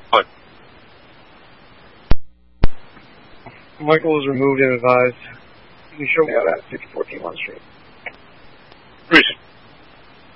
What? Michael was removed and advised. Can you show me out at 614 1 Street?